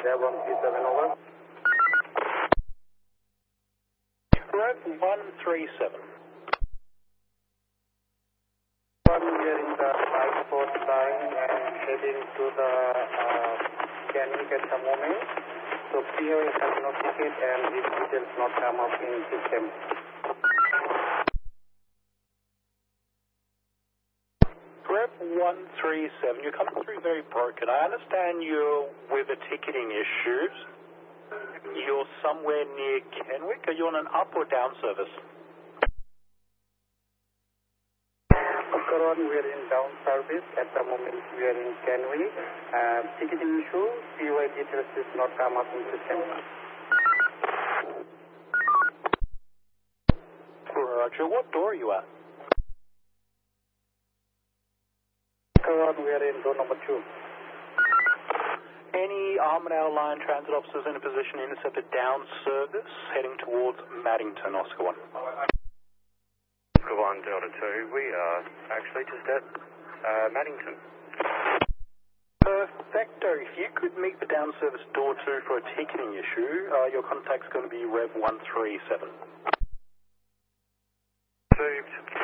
Rev 137 over. Rev 137. We are in the I-4 line and heading to the Canwick at the moment. So POA has no ticket and these details not come up in system. Rev 137, you're coming through very broken. I understand you're with the ticketing issues. You're somewhere near Kenwick. Are you on an up or down service? Oscar 1, we are in down service. At the moment we are in Kenwick. Ticketing issue, POA details is not come up in system. Roger, what door are you at? Oscar 1, we are in door number 2. Any Armidale Line transit officers in a position to intercept a down service heading towards Maddington, Oscar 1? Oscar 1, Delta 2, we are actually just at Maddington. Perfecto. If you could meet the down service door 2 for a ticketing issue, your contact's going to be Rev 137. Received.